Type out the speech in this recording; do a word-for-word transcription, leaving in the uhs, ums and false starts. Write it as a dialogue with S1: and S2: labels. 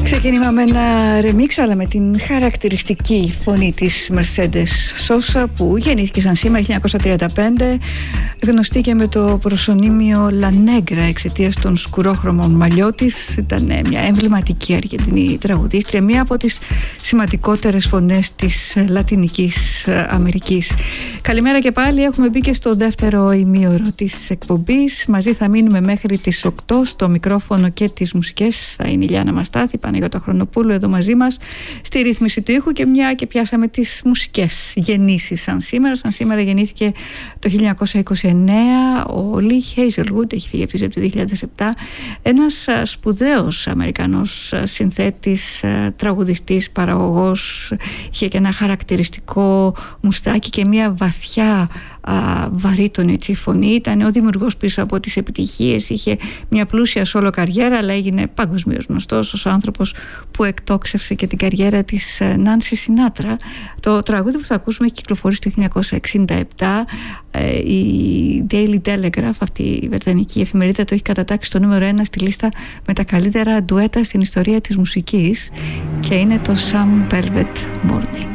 S1: Ξεκίνημα με ένα remix, αλλά με την χαρακτηριστική φωνή της Mercedes Sosa, που γεννήθηκε σαν σήμερα χίλια εννιακόσια τριάντα πέντε, γνωστή και με το προσωνύμιο La Negra εξαιτίας των σκουρόχρωμων μαλλιών της. Ήταν μια εμβληματική Αργεντινή τραγουδίστρια, μία από τις σημαντικότερες φωνές της Λατινικής Αμερικής. Καλημέρα και πάλι, έχουμε μπει και στο δεύτερο ημίωρο της εκπομπής. Μαζί θα μείνουμε μέχρι τις οκτώ. Στο μικρόφωνο και τις μουσικές θα είναι η Λιάννα Μαστάθη, Παναγιώτα Χρονοπούλου εδώ μαζί μας στη ρύθμιση του ήχου. Και μια και πιάσαμε τις μουσικές γεννήσεις σαν σήμερα. Σαν σήμερα γεννήθηκε το χίλια εννιακόσια είκοσι εννέα ο Λι Χέιζελγουντ, έχει φύγει από τη ζωή το δύο χιλιάδες επτά. Ένας σπουδαίος Αμερικανός συνθέτης, τραγουδιστής, παραγωγός. Είχε και ένα χαρακτηριστικό μουστάκι και μια βαθιά βαρύτονη έτσι φωνή. Ήταν ο δημιουργός πίσω από τις επιτυχίες. Είχε μια πλούσια σόλο καριέρα, αλλά έγινε παγκοσμίως γνωστός ως άνθρωπος που εκτόξευσε και την καριέρα της Νάνσι Σινάτρα. Το τραγούδι που θα ακούσουμε έχει κυκλοφορήσει το χίλια εννιακόσια εξήντα επτά. Η Daily Telegraph, αυτή η βρετανική εφημερίδα, το έχει κατατάξει στο νούμερο ένα στη λίστα με τα καλύτερα ντουέτα στην ιστορία της μουσικής, και είναι το Some Velvet Morning.